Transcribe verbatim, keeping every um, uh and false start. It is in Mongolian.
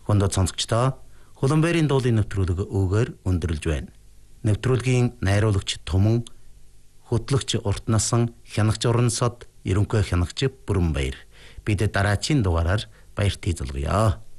Хондоо цонцогчдоо Хуланбайрын дуулын нэвтрүүлэг өгөөр өндөрлж байна. Нэвтрүүлгийн найруулагч Туман, хөтлөгч Уртнасан, хянагч Орнсод, ерөнхий хянагч Бүрэнбаяр. Бид дараачийн дугаараар баярт хийцэлгэе.